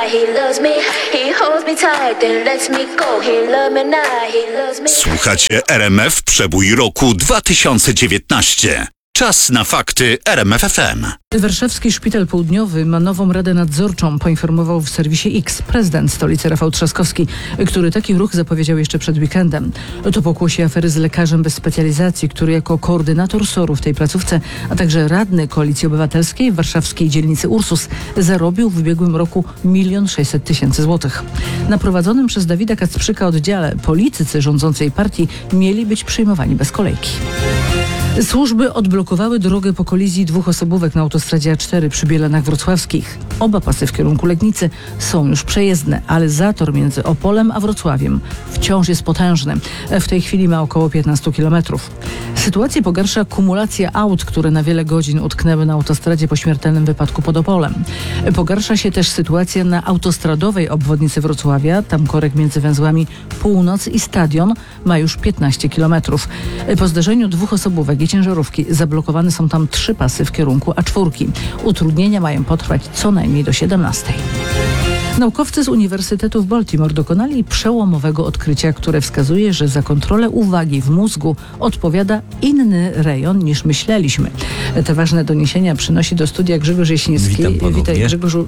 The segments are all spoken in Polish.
he loves me. He holds me tight and lets me go. He loves me now, he loves me. Słuchacie RMF Przebój roku 2019. Czas na fakty RMF FM. Warszawski Szpital Południowy ma nową radę nadzorczą, poinformował w serwisie X prezydent stolicy Rafał Trzaskowski, który taki ruch zapowiedział jeszcze przed weekendem. To pokłosie afery z lekarzem bez specjalizacji, który jako koordynator SOR-u w tej placówce, a także radny Koalicji Obywatelskiej w warszawskiej dzielnicy Ursus zarobił w ubiegłym roku 1 600 000 złotych. Na prowadzonym przez Dawida Kacprzyka oddziale politycy rządzącej partii mieli być przyjmowani bez kolejki. Służby odblokowały drogę po kolizji dwóch osobówek na autostradzie A4 przy Bielanach Wrocławskich. Oba pasy w kierunku Legnicy są już przejezdne, ale zator między Opolem a Wrocławiem wciąż jest potężny. W tej chwili ma około 15 kilometrów. Sytuację pogarsza kumulacja aut, które na wiele godzin utknęły na autostradzie po śmiertelnym wypadku pod Opolem. Pogarsza się też sytuacja na autostradowej obwodnicy Wrocławia. Tam korek między węzłami Północ i Stadion ma już 15 kilometrów. Po zderzeniu dwóch osobówek i ciężarówki zablokowane są tam 3 pasy w kierunku A4. Utrudnienia mają potrwać co najmniej do 17. Naukowcy z Uniwersytetu w Baltimore dokonali przełomowego odkrycia, które wskazuje, że za kontrolę uwagi w mózgu odpowiada inny rejon niż myśleliśmy. Te ważne doniesienia przynosi do studia Grzegorz Jasiński. Witaj Grzegorzu.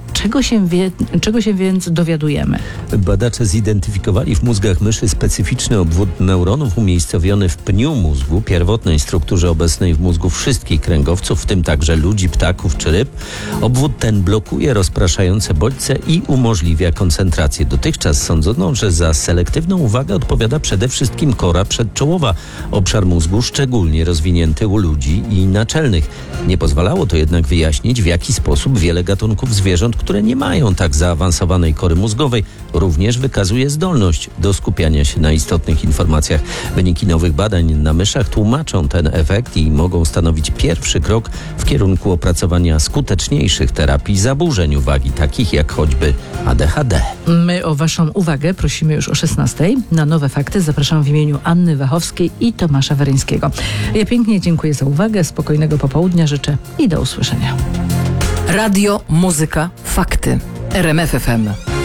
Czego się więc dowiadujemy? Badacze zidentyfikowali w mózgach myszy specyficzny obwód neuronów umiejscowiony w pniu mózgu, pierwotnej strukturze obecnej w mózgu wszystkich kręgowców, w tym także ludzi, ptaków czy ryb. Obwód ten blokuje rozpraszające bodźce i umożliwia koncentrację. Dotychczas sądzono, że za selektywną uwagę odpowiada przede wszystkim kora przedczołowa, obszar mózgu szczególnie rozwinięty u ludzi i naczelnych. Nie pozwalało to jednak wyjaśnić, w jaki sposób wiele gatunków zwierząt, które nie mają tak zaawansowanej kory mózgowej, również wykazuje zdolność do skupiania się na istotnych informacjach. Wyniki nowych badań na myszach tłumaczą ten efekt i mogą stanowić pierwszy krok w kierunku opracowania skuteczniejszych terapii zaburzeń uwagi, takich jak choćby ADHD. My o Waszą uwagę prosimy już o 16:00. Na nowe fakty zapraszam w imieniu Anny Wachowskiej i Tomasza Weryńskiego. Ja pięknie dziękuję za uwagę, spokojnego popołudnia życzę i do usłyszenia. Radio, muzyka, fakty. RMF FM.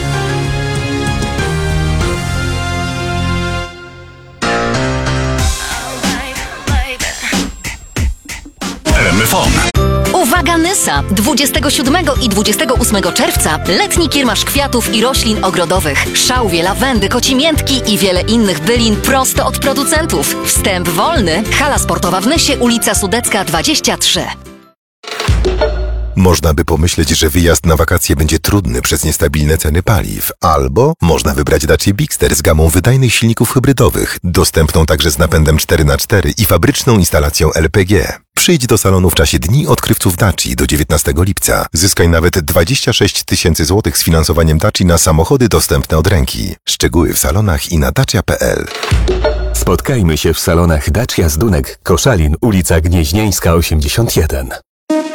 RMFON. Uwaga Nysa! 27 i 28 czerwca letni kiermasz kwiatów i roślin ogrodowych. Szałwie, lawendy, kocimiętki i wiele innych bylin prosto od producentów. Wstęp wolny. Hala sportowa w Nysie, ulica Sudecka 23. Można by pomyśleć, że wyjazd na wakacje będzie trudny przez niestabilne ceny paliw. Albo można wybrać Dacia Bigster z gamą wydajnych silników hybrydowych, dostępną także z napędem 4x4 i fabryczną instalacją LPG. Przyjdź do salonu w czasie Dni Odkrywców Daci do 19 lipca. Zyskaj nawet 26 000 złotych z finansowaniem Daci na samochody dostępne od ręki. Szczegóły w salonach i na dacia.pl. Spotkajmy się w salonach Dacia Zdunek, Koszalin, ulica Gnieźnieńska 81.